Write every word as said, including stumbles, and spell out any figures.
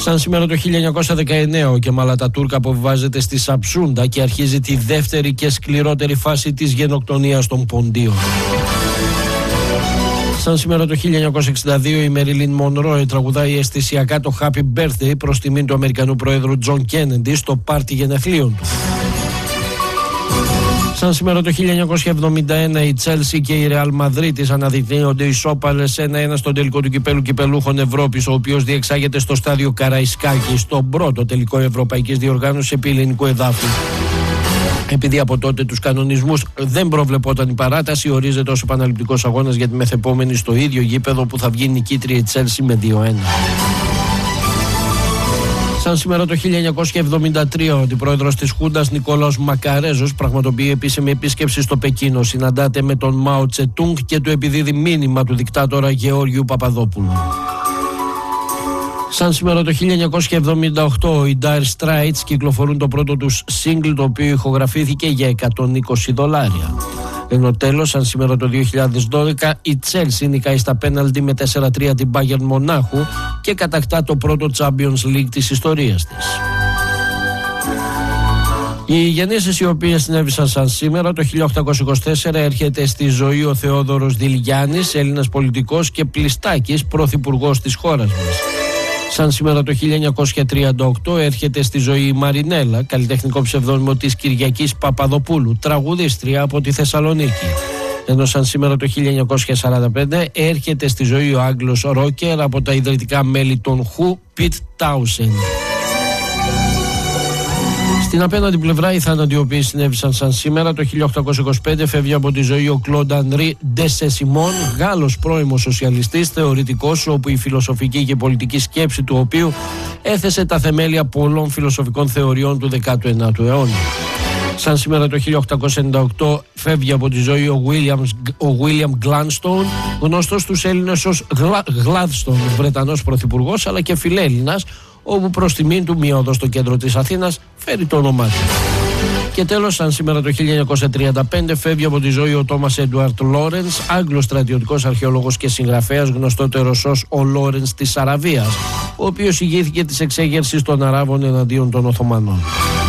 Σαν σήμερα το χίλια εννιακόσια δεκαεννέα ο Κεμάλ Ατατούρκ αποβιβάζεται στη Σαψούντα και αρχίζει τη δεύτερη και σκληρότερη φάση της γενοκτονίας των Ποντίων. Σαν σήμερα το χίλια εννιακόσια εξήντα δύο η Μέριλιν Μονρόε τραγουδάει αισθησιακά το Happy Birthday προς τιμήν του Αμερικανού Προέδρου Τζον Κέννεντι στο πάρτι γενεθλίων του. Σαν σήμερα το χίλια εννιακόσια εβδομήντα ένα η Τσέλσι και η Ρεάλ Μαδρίτης αναδεικνύονται ισόπαλες ένα ένα στον τελικό του κυπέλου κυπελούχων Ευρώπης, ο οποίος διεξάγεται στο στάδιο Καραϊσκάκη, στον πρώτο τελικό ευρωπαϊκής διοργάνωσης επί ελληνικού εδάφου. Επειδή από τότε τους κανονισμούς δεν προβλεπόταν η παράταση, ορίζεται ως επαναληπτικός αγώνας για τη μεθεπόμενη στο ίδιο γήπεδο που θα βγει νικήτρια η Τσέλσι με δύο ένα. Σαν σήμερα το χίλια εννιακόσια εβδομήντα τρία ο αντιπρόεδρος της Χούντας Νικόλαος Μακαρέζος πραγματοποιεί επίσημη επίσκεψη στο Πεκίνο. Συναντάται με τον Μάο Τσετούγκ και του επιδίδει μήνυμα του δικτάτορα Γεώργιου Παπαδόπουλου. Σαν σήμερα το χίλια εννιακόσια εβδομήντα οκτώ οι Dire Straits κυκλοφορούν το πρώτο τους single, το οποίο ηχογραφήθηκε για εκατόν είκοσι δολάρια. Ενώ τέλος, σαν σήμερα το δύο χιλιάδες δώδεκα, η Chelsea νικάει στα πέναλτι με τέσσερα τρία την Bayern Μονάχου και κατακτά το πρώτο Champions League της ιστορίας της. Οι γεννήσεις οι οποίες συνέβησαν σαν σήμερα το χίλια οκτακόσια είκοσι τέσσερα έρχεται στη ζωή ο Θεόδωρος Διλγιάννης, Έλληνας πολιτικός, και Πλιστάκης, πρωθυπουργός της χώρας μας. Σαν σήμερα το χίλια εννιακόσια τριάντα οκτώ έρχεται στη ζωή η Μαρινέλα, καλλιτεχνικό ψευδόνυμο της Κυριακής Παπαδοπούλου, τραγουδίστρια από τη Θεσσαλονίκη. Ενώ σαν σήμερα το χίλια εννιακόσια σαράντα πέντε έρχεται στη ζωή ο Άγγλος ρόκερ από τα ιδρυτικά μέλη των Who, Pete Townshend. Στην απέναντι πλευρά οι θάνατοι οι οποίοι συνέβησαν σαν σήμερα το χίλια οκτακόσια είκοσι πέντε φεύγει από τη ζωή ο Κλοντ Ανρί ντε Σεσιμόν, Γάλλος πρώιμος σοσιαλιστής, θεωρητικός, όπου η φιλοσοφική και πολιτική σκέψη του οποίου έθεσε τα θεμέλια πολλών φιλοσοφικών θεωριών του δεκάτου ενάτου αιώνα. Σαν σήμερα το χίλια οκτακόσια ενενήντα οκτώ φεύγει από τη ζωή ο William, ο William Gladstone, γνωστός στους Έλληνες ως Gladstone, Βρετανός πρωθυπουργός αλλά και φιλέλληνας, όπου προς τιμήν του μία οδός στο κέντρο της Αθήνας φέρει το όνομά του. Και τέλος, σαν σήμερα το χίλια εννιακόσια τριάντα πέντε φεύγει από τη ζωή ο Τόμας Έντουαρτ Λόρενς, Άγγλος στρατιωτικός αρχαιολόγος και συγγραφέας, γνωστότερος ως ο Λόρενς της Αραβίας, ο οποίος ηγήθηκε της εξέγερσης των Αράβων εναντίον των Οθωμανών.